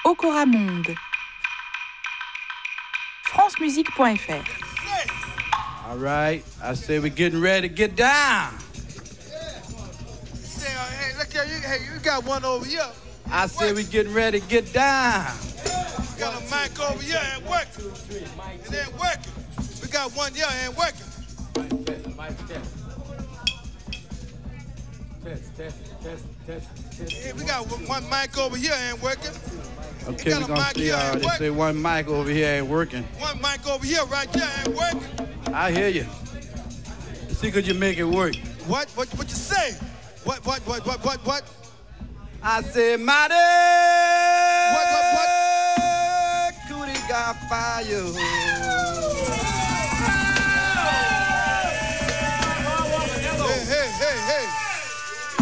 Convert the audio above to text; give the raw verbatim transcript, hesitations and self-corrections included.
Okora Monde. francemusique point f r. All right, I say we're getting ready to get down. Say, uh, hey, look here, you, hey, you got one over here. I say we're getting ready to get down. We got a mic over here and working. It ain't working. We got one here and working. Mic test, mic test. Test, test, test, test, test. Hey, we got one mic over here and working. Okay, we're gonna see, uh, they say one mic over here ain't working. One mic over here right here ain't working. I hear you. See, could you make it work? What, what, what you say? What, what, what, what, what, what? I said, mighty. What, what, what? Cootie got fire.